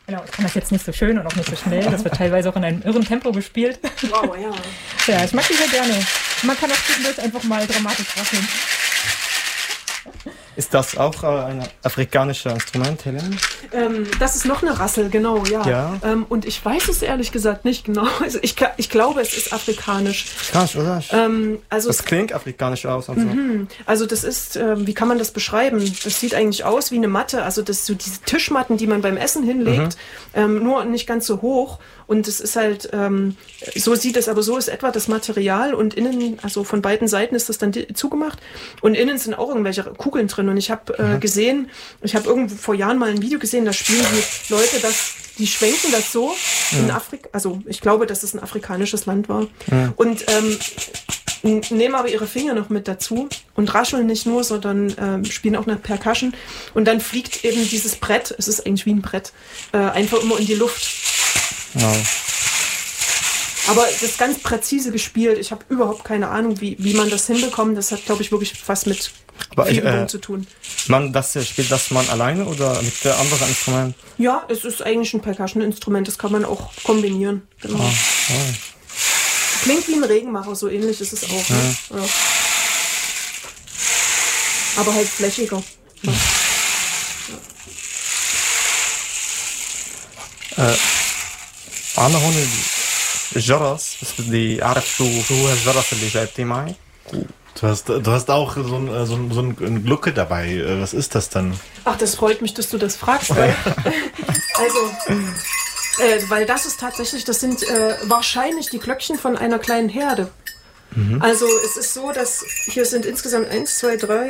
Genau, ich kann das jetzt nicht so schön und auch nicht so schnell. Das wird teilweise auch in einem irren Tempo gespielt. Wow, ja. Ja, ich mag die sehr gerne. Man kann auch zwischendurch einfach mal dramatisch rasseln. Ist das auch ein afrikanisches Instrument, Helen? Das ist noch eine Rassel, genau, ja. Ja. Und ich weiß es ehrlich gesagt nicht genau. Also ich glaube, es ist afrikanisch. Afrikanisch, oder? Also Das klingt afrikanisch aus. Und so. Also das ist, wie kann man das beschreiben? Das sieht eigentlich aus wie eine Matte. Also das so diese Tischmatten, die man beim Essen hinlegt, nur nicht ganz so hoch. Und es ist halt, so sieht es, aber so ist etwa das Material und innen, also von beiden Seiten ist das dann zugemacht und innen sind auch irgendwelche Kugeln drin. Und ich habe gesehen, ich habe irgendwo vor Jahren mal ein Video gesehen, da spielen die Leute die schwenken das so in Afrika, also ich glaube, dass es ein afrikanisches Land war. Und nehmen aber ihre Finger noch mit dazu und rascheln nicht nur, sondern spielen auch eine Percussion. Und dann fliegt eben dieses Brett, es ist eigentlich wie ein Brett, einfach immer in die Luft. Wow. Aber das ist ganz präzise gespielt. Ich habe überhaupt keine Ahnung, wie man das hinbekommt. Das hat, glaube ich, wirklich was mit viel Übung zu tun. Spielt das man alleine oder mit anderen Instrumenten? Ja, es ist eigentlich ein Percussion-Instrument. Das kann man auch kombinieren. Genau. Klingt wie ein Regenmacher, so ähnlich ist es auch. Ne? Ja. Aber halt flächiger. Ja. أنا هون الجرس بس بدي أعرف شو هو الجرس اللي جايبتيه معي. Du hast auch so ein Glucke dabei. Was ist das dann? Ach, das freut mich, dass du das fragst. Weil das ist tatsächlich, das sind wahrscheinlich die Glöckchen von einer kleinen Herde. Also es ist so, dass hier sind insgesamt 1, 2, 3,